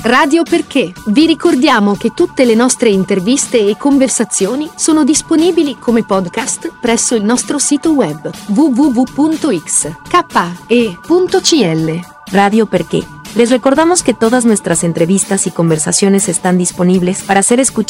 Radio Perché. Vi ricordiamo che tutte le nostre interviste e conversazioni sono disponibili come podcast presso il nostro sito web www.xke.cl. Radio Perché. Les recordamos que todas nuestras entrevistas y conversaciones están disponibles para ser escuchadas